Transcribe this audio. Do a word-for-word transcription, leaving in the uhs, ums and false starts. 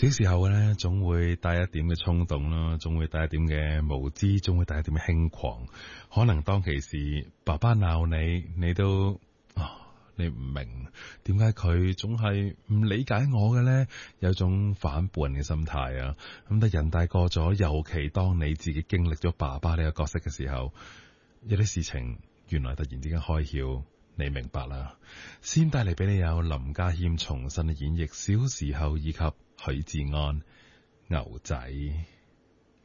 小時候咧，總會帶一點嘅衝動啦，總會帶一點嘅無知，總會帶一點嘅輕狂。可能當其時爸爸鬧你，你都啊、哦，你唔明點解佢總係唔理解我嘅咧，有種反叛嘅心態啊。咁但人大個咗，尤其當你自己經歷咗爸爸呢個角色嘅時候，有啲事情原來突然之間開竅。你明白啦，先帶嚟俾你有林家謙重新嘅演繹小時候，以及許志安牛仔。